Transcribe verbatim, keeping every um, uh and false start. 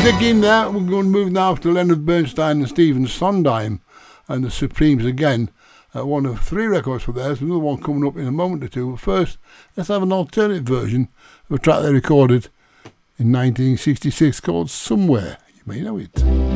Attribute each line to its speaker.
Speaker 1: Digging there, we're going to move now to Leonard Bernstein and Stephen Sondheim and the Supremes again. Uh, one of three records for theirs, another one coming up in a moment or two. But first, let's have an alternate version of a track they recorded in nineteen sixty-six called Somewhere. You may know it.